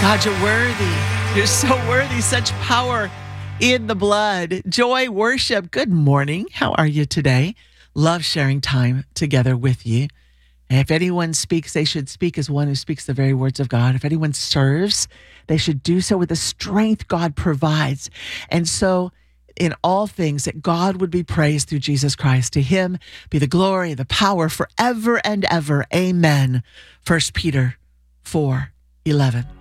God, you're worthy. You're so worthy. Such power in the blood. Joy worship. Good morning. How are you today? Love sharing time together with you. And if anyone speaks, they should speak as one who speaks the very words of God. If anyone serves, they should do so with the strength God provides. And so in all things, that God would be praised through Jesus Christ. To him be the glory, the power forever and ever. Amen. 1 Peter 4:11.